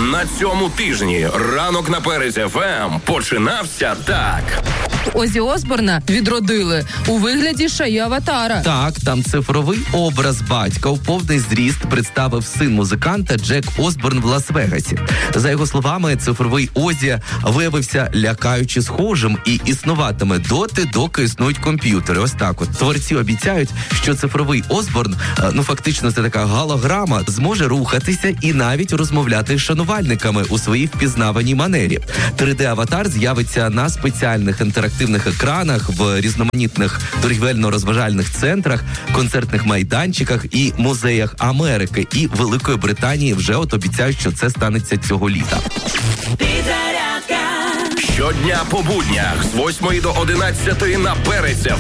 На цьому тижні ранок на Перець ФМ починався так. Озі Осборна відродили у вигляді Шаї-аватара. Так, там цифровий образ батька у повний зріст представив син музиканта Джек Осборн в Лас-Вегасі. За його словами, цифровий Озі виявився лякаючи схожим і існуватиме доти, доки існують комп'ютери. Ось так от. Творці обіцяють, що цифровий Осборн, фактично це така голограма, зможе рухатися і навіть розмовляти з шанувальниками у своїй впізнаваній манері. 3D-аватар з'явиться на спеціальних інтерактивних екранах, в різноманітних торгівельно-розважальних центрах, концертних майданчиках і музеях Америки і Великої Британії. Вже от обіцяють, що це станеться цього літа. Щодня по буднях з 8 до 11 на Перець